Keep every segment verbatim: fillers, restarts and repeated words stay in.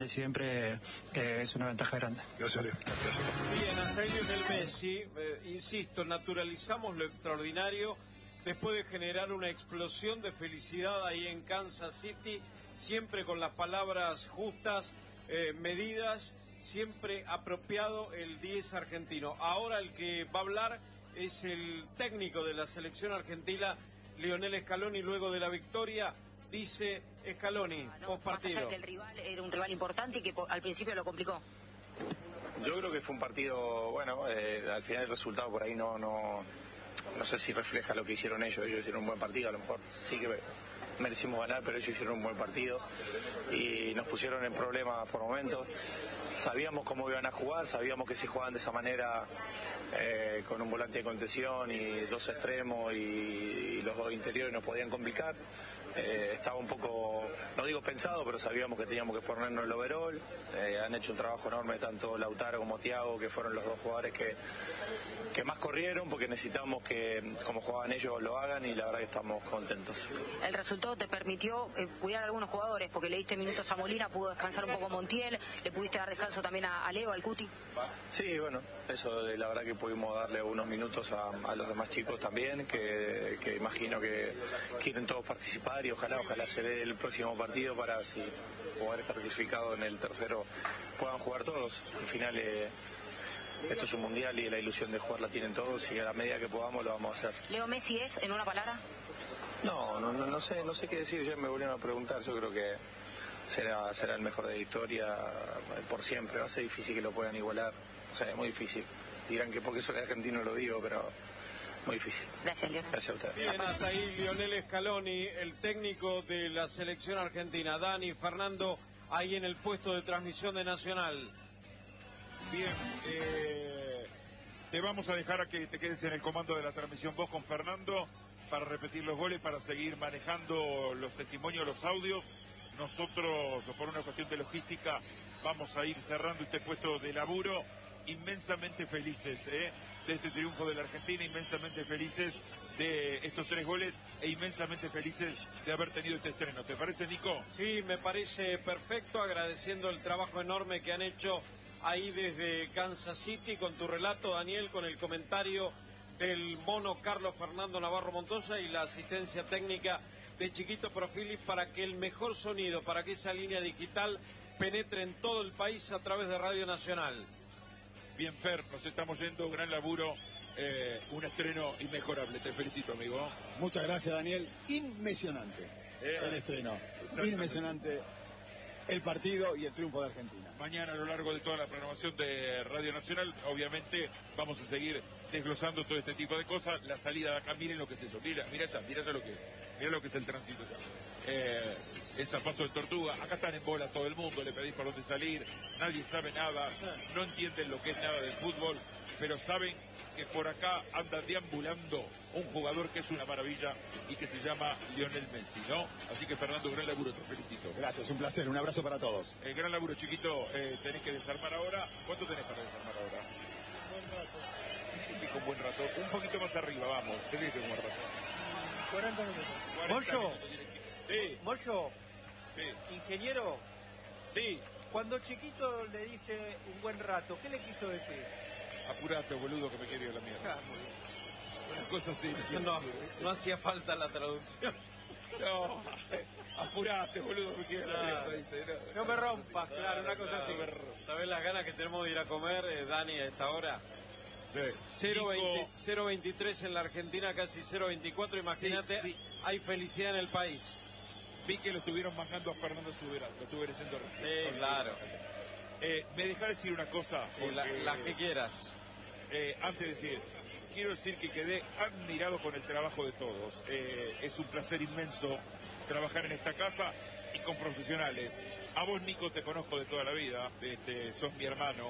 siempre eh, es una ventaja grande. Gracias, Leo. Gracias. Bien, hasta ahí Lionel Messi, eh, insisto, naturalizamos lo extraordinario después de generar una explosión de felicidad ahí en Kansas City, siempre con las palabras justas, eh, medidas, siempre apropiado el diez argentino. Ahora el que va a hablar es el técnico de la selección argentina, Lionel Scaloni, luego de la victoria. Dice Scaloni, no, post partido. Más allá que el rival era un rival importante y que por, al principio lo complicó. Yo creo que fue un partido, bueno, eh, al final el resultado por ahí no, no, no sé si refleja lo que hicieron ellos. Ellos hicieron un buen partido, a lo mejor sí que merecimos ganar, pero ellos hicieron un buen partido y nos pusieron en problemas por momentos. Sabíamos cómo iban a jugar, sabíamos que si jugaban de esa manera, eh, con un volante de contención y dos extremos y, y los dos interiores nos podían complicar. Eh, estaba un poco, no digo pensado, pero sabíamos que teníamos que ponernos el overall. Eh, han hecho un trabajo enorme tanto Lautaro como Thiago, que fueron los dos jugadores que, que más corrieron, porque necesitamos que como jugaban ellos lo hagan, y la verdad que estamos contentos. El resultado te permitió eh, cuidar a algunos jugadores, porque le diste minutos a Molina, pudo descansar un poco Montiel, le pudiste dar descanso también a, a Leo, al Cuti. Sí, bueno, eso eh, la verdad que pudimos darle unos minutos a, a los demás chicos también, que, que imagino que quieren todos participar, y ojalá, ojalá se dé el próximo partido para, si jugar está clasificado en el tercero, puedan jugar todos. Al final eh, esto es un mundial y la ilusión de jugar la tienen todos, y a la medida que podamos lo vamos a hacer. ¿Leo Messi es, en una palabra? No, no, no, no sé, no sé qué decir, ya me volvieron a preguntar. Yo creo que será, será el mejor de la historia por siempre. Va a ser difícil que lo puedan igualar, o sea, es muy difícil. Dirán que porque soy argentino lo digo, pero muy difícil. Gracias, Leo. Gracias a ustedes. Bien, hasta ahí Lionel Scaloni, el técnico de la selección argentina. Dani, Fernando, ahí en el puesto de transmisión de Nacional. Bien, eh, te vamos a dejar a que te quedes en el comando de la transmisión vos con Fernando para repetir los goles, para seguir manejando los testimonios, los audios. Nosotros, por una cuestión de logística, vamos a ir cerrando este puesto de laburo. Inmensamente felices ¿eh? de este triunfo de la Argentina, inmensamente felices de estos tres goles e inmensamente felices de haber tenido este estreno. ¿Te parece, Nico? Sí, me parece perfecto, agradeciendo el trabajo enorme que han hecho ahí desde Kansas City, con tu relato, Daniel, con el comentario del mono Carlos Fernando Navarro Montoya y la asistencia técnica de Chiquito Profilis, para que el mejor sonido, para que esa línea digital penetre en todo el país a través de Radio Nacional. Bien, Fer, nos estamos yendo, gran laburo, eh, un estreno inmejorable. Te felicito, amigo. Muchas gracias, Daniel. Inmesionante eh, el estreno. Inmesionante el partido y el triunfo de Argentina. Mañana, a lo largo de toda la programación de Radio Nacional, obviamente vamos a seguir desglosando todo este tipo de cosas. La salida de acá, miren lo que es eso. Mira, mira ya, mira ya lo que es. Mira lo que es el tránsito ya. Eh, es a paso de tortuga. Acá están en bola todo el mundo, le pedís por dónde salir. Nadie sabe nada, no entienden lo que es nada del fútbol, pero saben que por acá anda deambulando un jugador que es una maravilla y que se llama Lionel Messi, ¿no? Así que, Fernando, gran laburo, te felicito. Gracias, un placer, un abrazo para todos. El gran laburo, Chiquito, eh, tenés que desarmar ahora. ¿Cuánto tenés para desarmar ahora? Buen rato. Un buen rato, un poquito más arriba, vamos. Tenés que un buen rato. cuarenta minutos. ¿Mollo? Sí. ¿Mollo? Sí. ¿Ingeniero? Sí. Cuando Chiquito le dice un buen rato, ¿qué le quiso decir? Apurate, boludo, que me quiere ir a la mierda. Ah, muy bien. Una cosa así. No, no hacía falta la traducción. No, apurate, boludo, que quiere la mierda, dice. No, no me rompas, claro, una cosa así. ¿Sabés las ganas que tenemos de ir a comer, eh, Dani, a esta hora? Sí. cero veintitrés en la Argentina, casi cero veinticuatro, imagínate, sí, hay felicidad en el país. Vi que lo estuvieron mangando a Fernando Subirán, lo estuve diciendo recién. Sí, claro. Eh, me dejás decir una cosa. Porque, la, la que quieras. Eh, antes de decir, quiero decir que quedé admirado con el trabajo de todos. Eh, es un placer inmenso trabajar en esta casa y con profesionales. A vos, Nico, te conozco de toda la vida, este, sos mi hermano.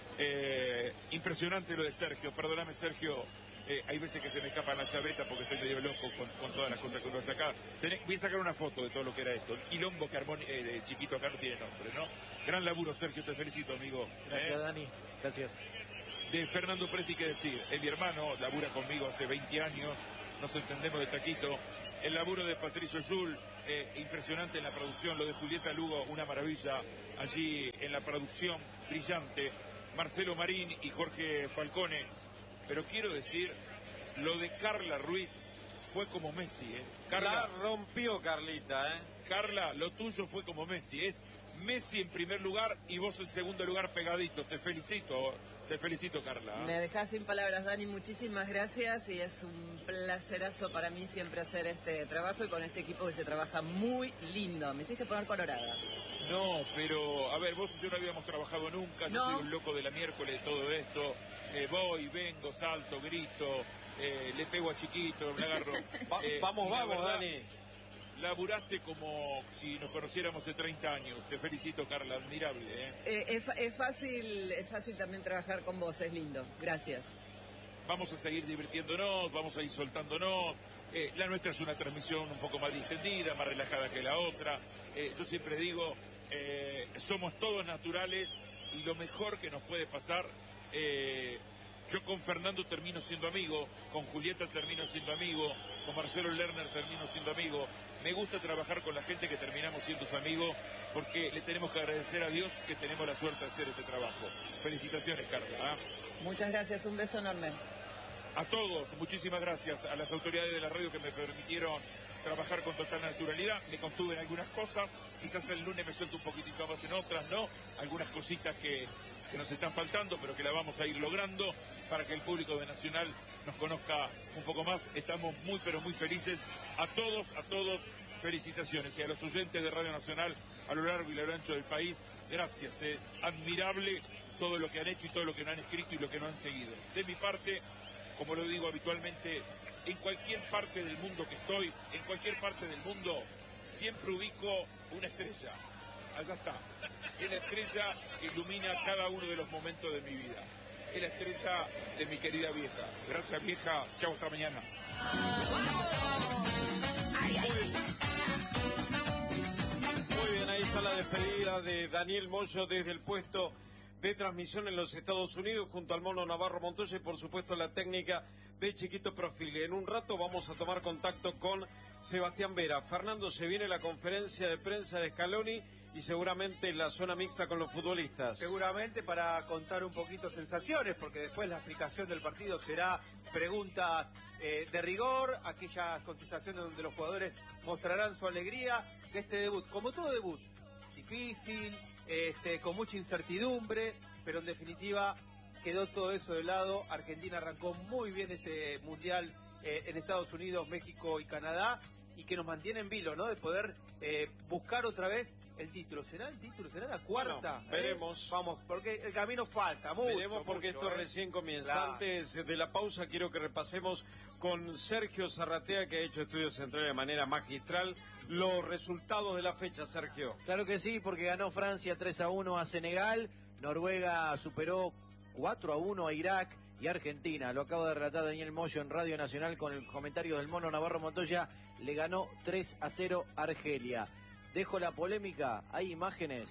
Eh, impresionante lo de Sergio, perdóname, Sergio. Eh, hay veces que se me escapa la chaveta porque estoy medio loco con, con todas las cosas que uno va a sacar. Tenés, voy a sacar una foto de todo lo que era esto. El quilombo que armó eh, de Chiquito acá no tiene nombre, ¿no? Gran laburo, Sergio, te felicito, amigo. Gracias, ¿Eh? Dani. Gracias. De Fernando Presi, ¿qué decir? Es mi hermano, labura conmigo hace veinte años, nos entendemos de taquito. El laburo de Patricio Yul, eh, impresionante en la producción. Lo de Julieta Lugo, una maravilla allí en la producción, brillante. Marcelo Marín y Jorge Falcone. Pero quiero decir, lo de Carla Ruiz fue como Messi, ¿eh? Carla, la rompió Carlita, ¿eh? Carla, lo tuyo fue como Messi. Es Messi en primer lugar y vos en segundo lugar pegadito. Te felicito, te felicito, Carla. Me dejás sin palabras, Dani. Muchísimas gracias y es un placerazo para mí siempre hacer este trabajo y con este equipo que se trabaja muy lindo. Me hiciste poner colorada. No, pero, a ver, vos y yo no habíamos trabajado nunca. Yo no. soy un loco de la miércoles de todo esto. Eh, voy, vengo, salto, grito, eh, le pego a chiquito, me agarro. Va, eh, vamos, vamos, verdad, Dani. Laburaste como si nos conociéramos hace treinta años. Te felicito, Carla, admirable. ¿eh? Eh, es, es fácil, es fácil también trabajar con vos, es lindo. Gracias. Vamos a seguir divirtiéndonos, vamos a ir soltándonos. Eh, la nuestra es una transmisión un poco más distendida, más relajada que la otra. Eh, yo siempre digo, eh, somos todos naturales y lo mejor que nos puede pasar... Eh, yo con Fernando termino siendo amigo, con Julieta termino siendo amigo, con Marcelo Lerner termino siendo amigo. Me gusta trabajar con la gente que terminamos siendo amigos porque le tenemos que agradecer a Dios que tenemos la suerte de hacer este trabajo. Felicitaciones, Carla. ¿eh? Muchas gracias, un beso enorme. A todos, muchísimas gracias a las autoridades de la radio que me permitieron trabajar con total naturalidad. Me contuve en algunas cosas, quizás el lunes me suelto un poquitito más en otras, ¿no? Algunas cositas que... que nos están faltando, pero que la vamos a ir logrando para que el público de Nacional nos conozca un poco más. Estamos muy, pero muy felices. A todos, a todos, felicitaciones. Y a los oyentes de Radio Nacional a lo largo y a lo ancho del país, gracias. Eh. Admirable todo lo que han hecho y todo lo que nos han escrito y lo que nos han seguido. De mi parte, como lo digo habitualmente, en cualquier parte del mundo que estoy, en cualquier parte del mundo, siempre ubico una estrella. Allá está. Es la estrella que ilumina cada uno de los momentos de mi vida. Es la estrella de mi querida vieja. Gracias, vieja. Chau, hasta mañana. Muy bien, ahí está la despedida de Daniel Moyo desde el puesto de transmisión en los Estados Unidos junto al Mono Navarro Montoya y por supuesto la técnica de Chiquito Profile. En un rato vamos a tomar contacto con Sebastián Vera. Fernando, se viene la conferencia de prensa de Scaloni y seguramente la zona mixta con los futbolistas. Seguramente para contar un poquito sensaciones, porque después la explicación del partido será preguntas eh, de rigor, aquellas contestaciones donde los jugadores mostrarán su alegría de este debut. Como todo debut, difícil, este, con mucha incertidumbre, pero en definitiva quedó todo eso de lado. Argentina arrancó muy bien este mundial eh, en Estados Unidos, México y Canadá, y que nos mantiene en vilo, ¿no? De poder eh, buscar otra vez el título. ¿Será el título? ¿Será la cuarta? Bueno, veremos. ¿Eh? Vamos, porque el camino falta mucho. Veremos porque mucho, esto ¿eh? recién comienza. Claro. Antes de la pausa quiero que repasemos con Sergio Zarratea, que ha hecho estudios centrales de manera magistral, los resultados de la fecha, Sergio. Claro que sí, porque ganó Francia tres a uno a Senegal, Noruega superó cuatro a uno a Irak y Argentina, lo acaba de relatar Daniel Moyo en Radio Nacional con el comentario del Mono Navarro Montoya, le ganó tres a cero a Argelia. Dejo la polémica, hay imágenes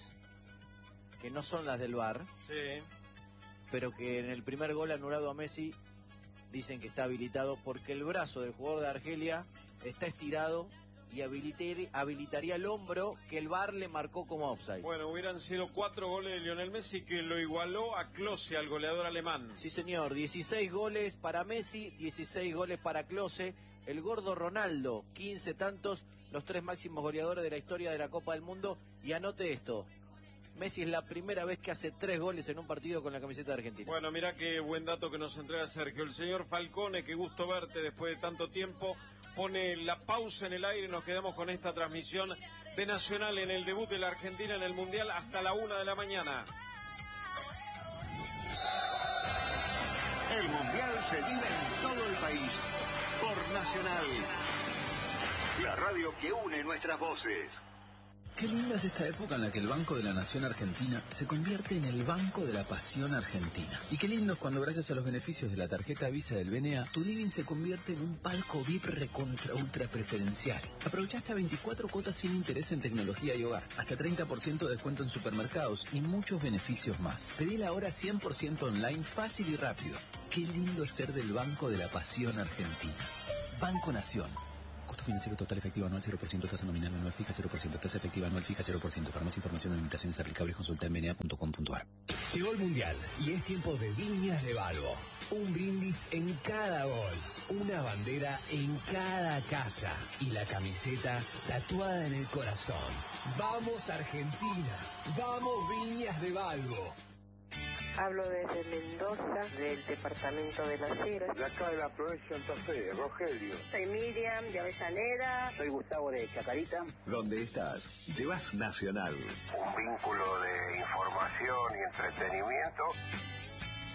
que no son las del V A R, Sí. pero que en el primer gol anulado a Messi dicen que está habilitado porque el brazo del jugador de Argelia está estirado y habilitar- habilitaría el hombro que el V A R le marcó como offside. Bueno, hubieran sido cuatro goles de Lionel Messi que lo igualó a Klose, al goleador alemán. Sí, señor, dieciséis goles para Messi, dieciséis goles para Klose, el gordo Ronaldo, quince tantos, los tres máximos goleadores de la historia de la Copa del Mundo. Y anote esto, Messi es la primera vez que hace tres goles en un partido con la camiseta de Argentina. Bueno, mirá qué buen dato que nos entrega Sergio. El señor Falcone, qué gusto verte después de tanto tiempo, pone la pausa en el aire y nos quedamos con esta transmisión de Nacional en el debut de la Argentina en el Mundial hasta la una de la mañana. El Mundial se vive en todo el país por Nacional, la radio que une nuestras voces. Qué linda es esta época en la que el Banco de la Nación Argentina se convierte en el Banco de la Pasión Argentina. Y qué lindo es cuando gracias a los beneficios de la tarjeta Visa del B N A, tu living se convierte en un palco V I P recontra ultra preferencial. Aprovecha hasta veinticuatro cuotas sin interés en tecnología y hogar, hasta treinta por ciento de descuento en supermercados y muchos beneficios más. Pedila ahora cien por ciento online, fácil y rápido. Qué lindo es ser del Banco de la Pasión Argentina. Banco Nación. Costo financiero total efectivo anual cero por ciento, tasa nominal anual fija cero por ciento, tasa efectiva anual fija cero por ciento. Para más información o limitaciones aplicables consulta en b n a punto com punto a r. Llegó el Mundial y es tiempo de Viñas de Balbo. Un brindis en cada gol, una bandera en cada casa y la camiseta tatuada en el corazón. ¡Vamos Argentina! ¡Vamos Viñas de Balbo! Hablo desde Mendoza, del departamento de Las Heras. De acá de la provincia de Santa Fe, Rogelio. Soy Miriam de Avellaneda. Soy Gustavo de Chacarita. ¿Dónde estás? Llevas Nacional. Un vínculo de información y entretenimiento.